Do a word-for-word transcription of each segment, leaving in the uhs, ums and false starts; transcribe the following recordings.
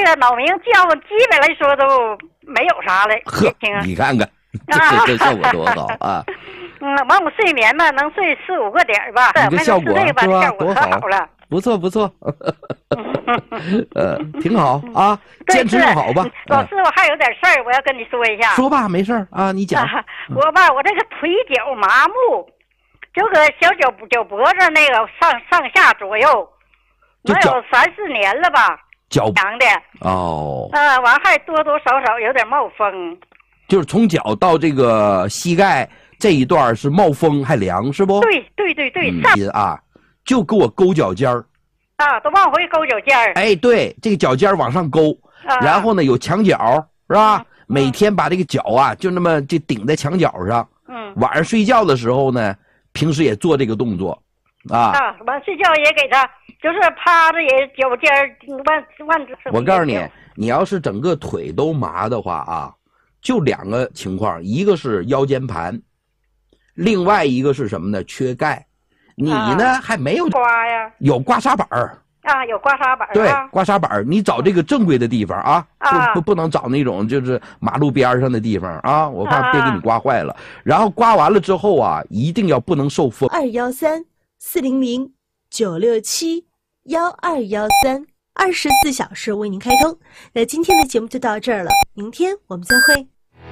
个脑鸣叫，基本来说都没有啥了。 呵，你看看，这这效果多好啊！ 嗯，完我睡眠吧，能睡四五个点吧。 你这效果是吧？多好了， 不错不错，呃，挺好啊，坚持就好吧。 老师，我还有点事儿，我要跟你说一下。 说吧，没事儿啊，你讲。 啊、我吧，我这个腿脚麻木，就搁小脚脚脖子那个上上下左右，能有三四年了吧。 脚凉的哦。 啊，完还多多少少有点冒风。 就是从脚到这个膝盖这一段是冒风还凉，是不？ 对对对对， 嗯、啊，就给我勾脚尖儿。 啊，都往回勾脚尖儿。 哎，对，这个脚尖儿往上勾，啊、然后呢有墙角，是吧？嗯、每天把这个脚啊就那么就顶在墙角上。嗯。晚上睡觉的时候呢，平时也做这个动作，啊。 啊，完睡觉也给他，就是趴着也脚尖儿万万。 我告诉你，你要是整个腿都麻的话啊。就两个情况，一个是腰间盘，另外一个是什么呢？缺钙。你呢、啊、还没有刮呀？ 有刮痧板儿啊，有刮痧板儿、啊。 对，刮痧板儿，你找这个正规的地方啊， 啊不不不能找那种就是马路边上的地方啊，我怕别给你刮坏了。啊、然后刮完了之后啊，一定要不能受风。 二幺三四零零九六七幺二幺三。二十四小时为您开通。那今天的节目就到这儿了，明天我们再会。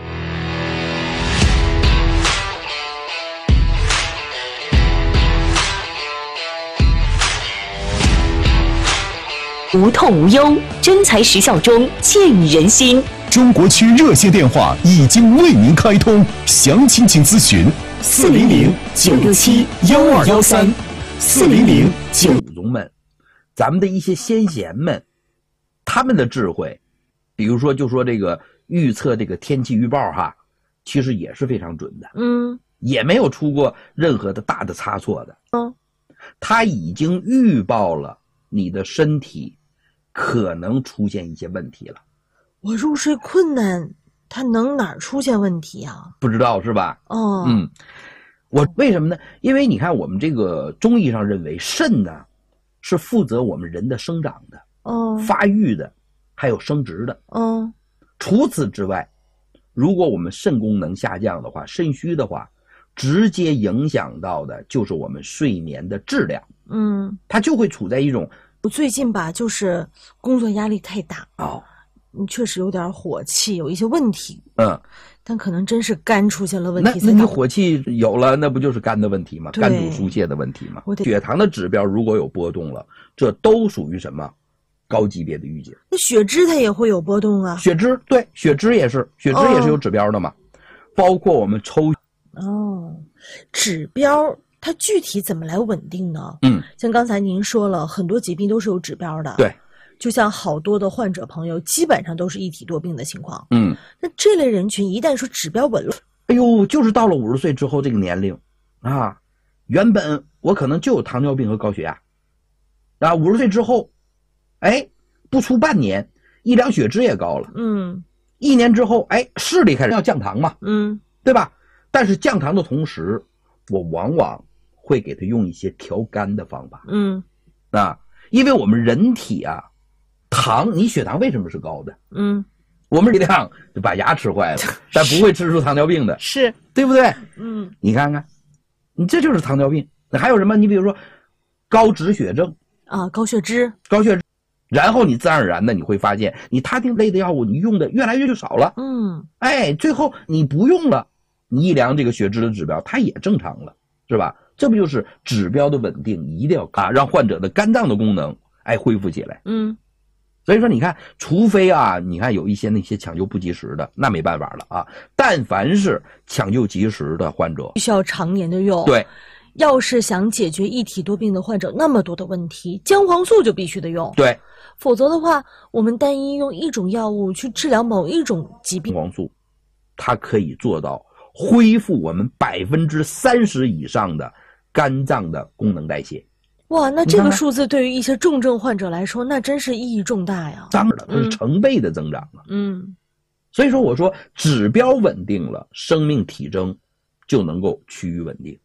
无痛无忧，真材实效中见人心。 中国区热线电话已经为您开通，详情请咨询四零零九六七幺二幺三四零零九。 祖宗们，咱们的一些先贤们，他们的智慧，比如说就说这个预测这个天气预报哈，其实也是非常准的， 嗯， 也没有出过任何的大的差错的， 嗯， 他已经预报了你的身体可能出现一些问题了。 我入睡困难，他能哪儿出现问题啊？ 不知道是吧？ 哦， 嗯，我为什么呢？因为你看我们这个中医上认为肾呢是负责我们人的生长的。 哦， 发育的，还有生殖的。 哦， 除此之外，如果我们肾功能下降的话，肾虚的话，直接影响到的就是我们睡眠的质量。 嗯， 它就会处在一种， 我最近吧，就是工作压力太大哦， 你确实有点火气，有一些问题。 嗯， 但可能真是肝出现了问题。 那那你火气有了，那不就是肝的问题吗？肝主疏泄的问题吗？血糖的指标如果有波动了，这都属于什么？高级别的预警。 那血脂它也会有波动啊。 血脂，对，血脂也是，血脂也是有指标的嘛。哦、包括我们抽。 哦，指标它具体怎么来稳定呢？ 嗯， 像刚才您说了，很多疾病都是有指标的。 对， 就像好多的患者朋友，基本上都是一体多病的情况。 嗯， 那这类人群一旦说指标稳了， 哎呦，就是到了五十岁之后这个年龄啊，原本我可能就有糖尿病和高血压，啊，五十岁之后。哎，不出半年，一量血脂也高了。 嗯， 一年之后，哎，视力开始要降糖嘛。 嗯， 对吧？但是降糖的同时，我往往会给他用一些调肝的方法。 嗯， 啊，因为我们人体啊，糖，你血糖为什么是高的？ 嗯， 我们力量就把牙吃坏了，但不会吃出糖尿病的， 是对不对？ 嗯， 你看看，你这就是糖尿病。那还有什么？你比如说高脂血症啊，高血脂， 高血脂。然后你自然而然的你会发现，你他汀类的药物你用的越来越就少了， 嗯， 哎，最后你不用了，你一量这个血脂的指标，它也正常了，是吧？这不就是指标的稳定，一定要啊，让患者的肝脏的功能哎恢复起来， 嗯， 所以说你看，除非啊，你看有一些那些抢救不及时的，那没办法了啊，但凡是抢救及时的患者， 需要常年的用， 对。 要是想解决一体多病的患者那么多的问题，姜黄素就必须得用。 对， 否则的话，我们单一用一种药物去治疗某一种疾病， 姜黄素它可以做到恢复我们百分之三十以上的肝脏的功能代谢。 哇，那这个数字对于一些重症患者来说，那真是意义重大呀！ 当然了，它是成倍的增长了。 嗯， 所以说我说指标稳定了，生命体征就能够趋于稳定。